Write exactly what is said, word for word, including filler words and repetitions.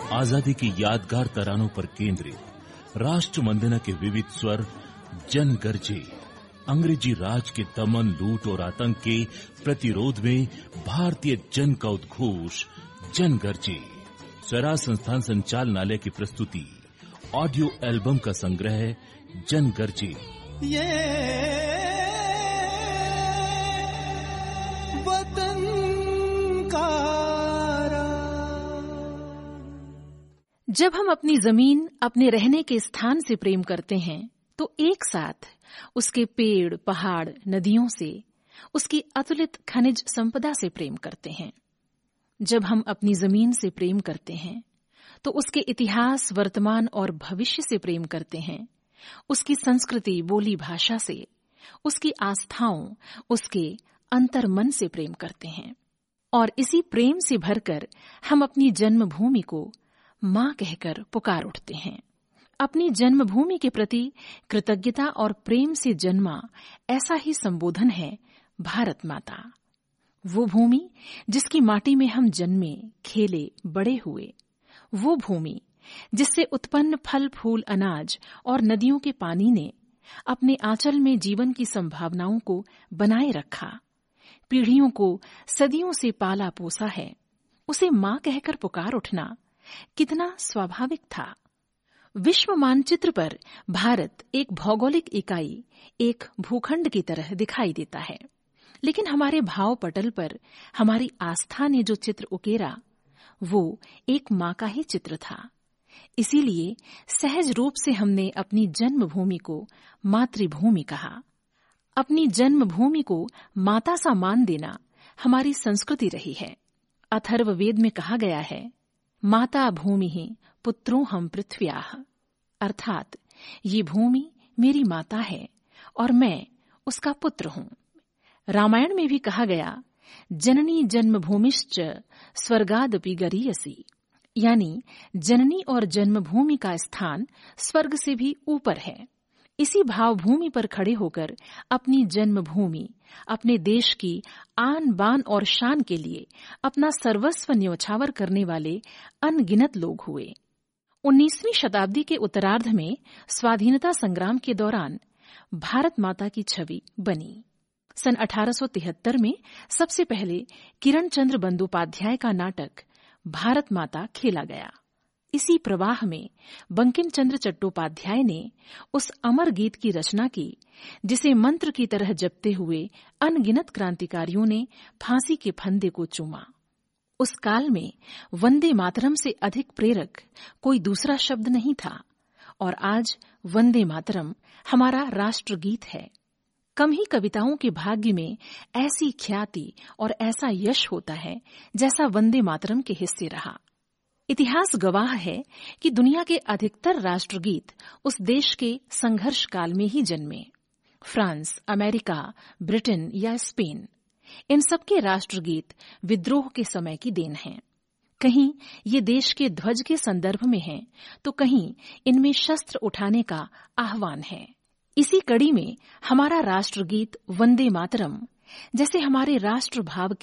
आजादी की यादगार तरानों पर केंद्रित राष्ट्र वंदना के विविध स्वर जन गर्जे। अंग्रेजी राज के दमन, लूट और आतंक के प्रतिरोध में भारतीय जन का उद्घोष जन गर्जे। स्वराज संस्थान संचालनालय की प्रस्तुति ऑडियो एल्बम का संग्रह जन गर्जे। ये वतन का जब हम अपनी जमीन अपने रहने के स्थान से प्रेम करते हैं तो एक साथ उसके पेड़, पहाड़, नदियों से, उसकी अतुलित खनिज संपदा से प्रेम करते हैं। जब हम अपनी जमीन से प्रेम करते हैं तो उसके इतिहास, वर्तमान और भविष्य से प्रेम करते हैं, उसकी संस्कृति, बोली, भाषा से, उसकी आस्थाओं, उसके अंतर्मन से प्रेम करते हैं। और इसी प्रेम से भरकर हम अपनी जन्मभूमि को मां कहकर पुकार उठते हैं। अपनी जन्मभूमि के प्रति कृतज्ञता और प्रेम से जन्मा ऐसा ही संबोधन है भारत माता। वो भूमि जिसकी माटी में हम जन्मे, खेले, बड़े हुए। वो भूमि जिससे उत्पन्न फल, फूल, अनाज और नदियों के पानी ने अपने आंचल में जीवन की संभावनाओं को बनाए रखा, पीढ़ियों को सदियों से पाला पोसा है। उसे मां कहकर पुकार उठना कितना स्वाभाविक था। विश्व मानचित्र पर भारत एक भौगोलिक इकाई, एक भूखंड की तरह दिखाई देता है, लेकिन हमारे भाव पटल पर हमारी आस्था ने जो चित्र उकेरा वो एक मां का ही चित्र था। इसीलिए सहज रूप से हमने अपनी जन्मभूमि को मातृभूमि कहा। अपनी जन्मभूमि को माता सा मान देना हमारी संस्कृति रही है। अथर्ववेद में कहा गया है, माता भूमि ही पुत्रों हम पृथ्व्याः, अर्थात ये भूमि मेरी माता है और मैं उसका पुत्र हूं। रामायण में भी कहा गया, जननी जन्मभूमिश्च स्वर्गादपि गरीयसी, यानी जननी और जन्मभूमि का स्थान स्वर्ग से भी ऊपर है। इसी भावभूमि पर खड़े होकर अपनी जन्मभूमि, अपने देश की आन बान और शान के लिए अपना सर्वस्व न्योछावर करने वाले अनगिनत लोग हुए। उन्नीसवीं शताब्दी के उत्तरार्ध में स्वाधीनता संग्राम के दौरान भारत माता की छवि बनी। सन अठारह सौ तिहत्तर में सबसे पहले किरण चंद्र बंदोपाध्याय का नाटक भारत माता खेला गया। इसी प्रवाह में बंकिम चंद्र चट्टोपाध्याय ने उस अमर गीत की रचना की जिसे मंत्र की तरह जपते हुए अनगिनत क्रांतिकारियों ने फांसी के फंदे को चूमा। उस काल में वंदे मातरम से अधिक प्रेरक कोई दूसरा शब्द नहीं था और आज वंदे मातरम हमारा राष्ट्रगीत है। कम ही कविताओं के भाग्य में ऐसी ख्याति और ऐसा यश होता है जैसा वंदे मातरम के हिस्से रहा। इतिहास गवाह है कि दुनिया के अधिकतर राष्ट्रगीत उस देश के संघर्ष काल में ही जन्मे। फ्रांस, अमेरिका, ब्रिटेन या स्पेन, इन सबके राष्ट्रगीत विद्रोह के समय की देन हैं। कहीं ये देश के ध्वज के संदर्भ में हैं, तो कहीं इनमें शस्त्र उठाने का आह्वान है। इसी कड़ी में हमारा राष्ट्रगीत वंदे मातरम जैसे हमारे राष्ट्र भाव